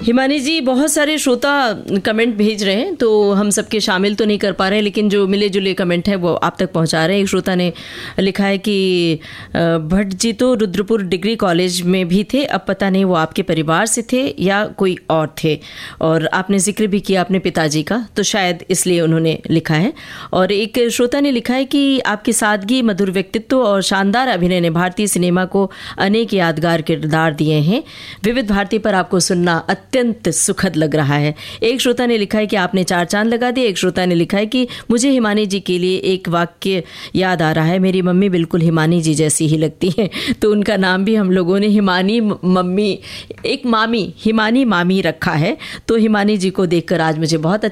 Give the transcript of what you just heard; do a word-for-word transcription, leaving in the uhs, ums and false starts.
हिमानी जी, बहुत सारे श्रोता कमेंट भेज रहे हैं, तो हम सबके शामिल तो नहीं कर पा रहे हैं, लेकिन जो मिले जुले कमेंट हैं वो आप तक पहुंचा रहे हैं। एक श्रोता ने लिखा है कि भट्ट जी तो रुद्रपुर डिग्री कॉलेज में भी थे, अब पता नहीं वो आपके परिवार से थे या कोई और थे, और आपने जिक्र भी किया अपने पिताजी का, तो शायद इसलिए उन्होंने लिखा है। और एक श्रोता ने लिखा है कि आपकी सादगी, मधुर व्यक्तित्व और शानदार अभिनय ने भारतीय सिनेमा को अनेक यादगार किरदार दिए हैं। विविध भारती पर आपको सुनना अत्यंत सुखद लग रहा है। एक श्रोता ने लिखा है कि आपने चार चांद लगा दिए। एक श्रोता ने लिखा है कि मुझे हिमानी जी के लिए एक वाक्य याद आ रहा है, मेरी मम्मी बिल्कुल हिमानी जी जैसी ही लगती हैं। तो उनका नाम भी हम लोगों ने हिमानी मम्मी, एक मामी, हिमानी मामी रखा है। तो हिमानी जी को देखकर आज मुझे बहुत